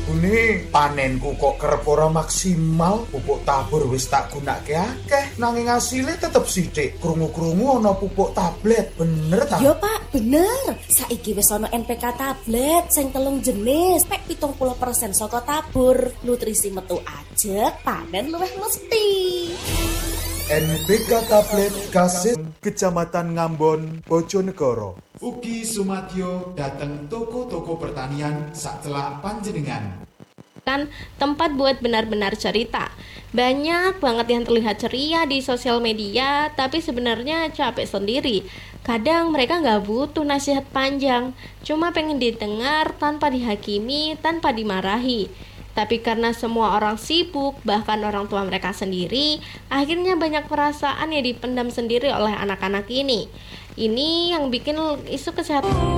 Ini panenku kok kerep ora maksimal. Pupuk tabur wis tak gunake akeh, nanging asile tetep sithik. Krungu-krungu ana pupuk tablet, bener ta? Yo Pak, bener. Saiki wis ana NPK tablet sing 3 jenis, pek 70% saka tabur. Nutrisi metu ajeg, panen luwih mesti. NPK tablet Kasis Kecamatan Ngambon, Bojonegoro. Ugi sumadyo dateng toko-toko pertanian sacelak panjenengan. Kan tempat buat benar-benar cerita. Banyak banget yang terlihat ceria di sosial media, tapi sebenarnya capek sendiri. Kadang mereka nggak butuh nasihat panjang, cuma pengen didengar tanpa dihakimi, tanpa dimarahi. Tapi karena semua orang sibuk, bahkan orang tua mereka sendiri, akhirnya banyak perasaan yang dipendam sendiri oleh anak-anak ini. Ini yang bikin isu kesehatan